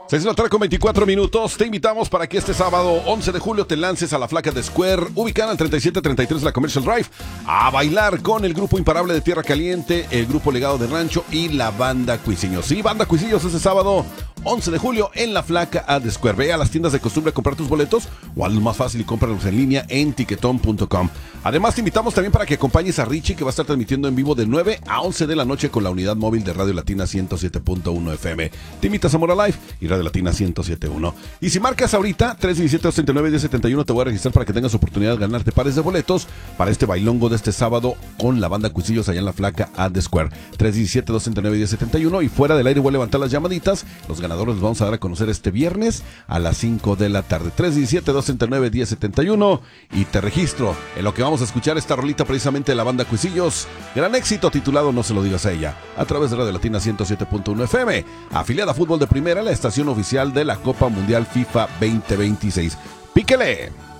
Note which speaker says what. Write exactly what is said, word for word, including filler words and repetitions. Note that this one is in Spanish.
Speaker 1: seis de la tarde con veinticuatro minutos. Te invitamos para que este sábado once de julio te lances a la Flaca de Square, ubicada en treinta y siete treinta y tres de la Commercial Drive, a bailar con el grupo Imparable de Tierra Caliente, el grupo Legado de Rancho y la Banda Cuisillos. Sí, Banda Cuisillos este sábado once de julio en la Flaca at the Square. Ve a las tiendas de costumbre a comprar tus boletos o algo más fácil y cómpralos en línea en tiquetón punto com. Además te invitamos también para que acompañes a Richie, que va a estar transmitiendo en vivo de nueve a once de la noche con la unidad móvil de Radio Latina ciento siete punto uno F M. Te invita a Zamora Live y Radio Latina ciento siete punto uno. Y si marcas ahorita tres diecisiete, dos treinta y nueve, diez setenta y uno, te voy a registrar para que tengas oportunidad de ganarte pares de boletos para este bailongo de este sábado con la Banda Cuisillos allá en la Flaca at the Square. tres diecisiete, dos treinta y nueve, diez setenta y uno. Y fuera del aire voy a levantar las llamaditas. Los ganadores los vamos a dar a conocer este viernes a las cinco de la tarde. tres diecisiete, dos treinta y nueve, diez setenta y uno. Y te registro en lo que vamos a escuchar esta rolita precisamente de la Banda Cuisillos. Gran éxito titulado No se lo digas a ella, a través de Radio Latina ciento siete punto uno F M, afiliada a Fútbol de Primera, la estación oficial de la Copa Mundial FIFA veinte veintiséis. ¡Píquele!